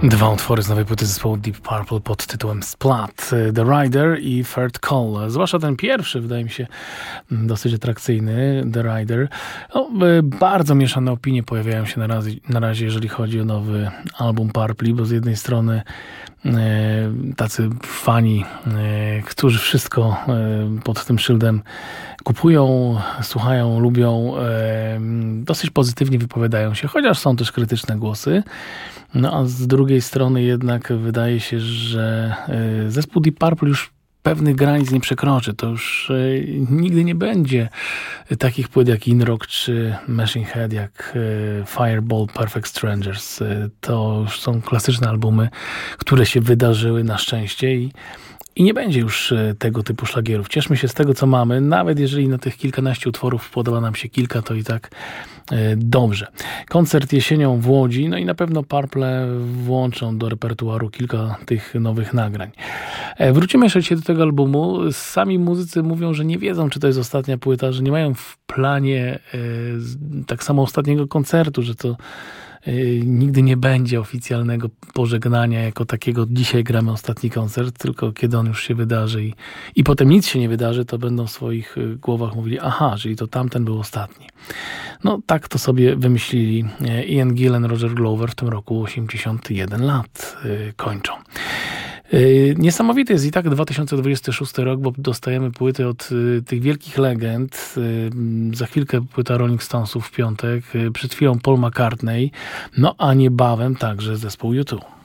Dwa utwory z nowej płyty zespołu Deep Purple pod tytułem Splat, The Rider i Third Call. Zwłaszcza ten pierwszy wydaje mi się dosyć atrakcyjny, The Rider. No, bardzo mieszane opinie pojawiają się na razie, jeżeli chodzi o nowy album Purple, bo z jednej strony tacy fani, którzy wszystko pod tym szyldem kupują, słuchają, lubią, dosyć pozytywnie wypowiadają się, chociaż są też krytyczne głosy. No a z drugiej strony jednak wydaje się, że zespół Deep Purple już pewnych granic nie przekroczy. To już nigdy nie będzie takich płyt jak In Rock czy Machine Head, jak Fireball, Perfect Strangers. To już są klasyczne albumy, które się wydarzyły na szczęście i nie będzie już tego typu szlagierów. Cieszmy się z tego, co mamy. Nawet jeżeli na tych kilkanaście utworów podoba nam się kilka, to i tak dobrze. Koncert jesienią w Łodzi, no i na pewno Purple włączą do repertuaru kilka tych nowych nagrań. Wrócimy jeszcze dzisiaj do tego albumu. Sami muzycy mówią, że nie wiedzą, czy to jest ostatnia płyta, że nie mają w planie tak samo ostatniego koncertu, że to nigdy nie będzie oficjalnego pożegnania jako takiego. Dzisiaj gramy ostatni koncert, tylko kiedy on już się wydarzy i potem nic się nie wydarzy, to będą w swoich głowach mówili, aha, czyli to tamten był ostatni. No tak to sobie wymyślili Ian Gillan, Roger Glover w tym roku 81 lat kończą. Niesamowity jest i tak 2026 rok, bo dostajemy płyty od tych wielkich legend. Za chwilkę płyta Rolling Stonesów w piątek, przed chwilą Paul McCartney, no a niebawem także zespół U2.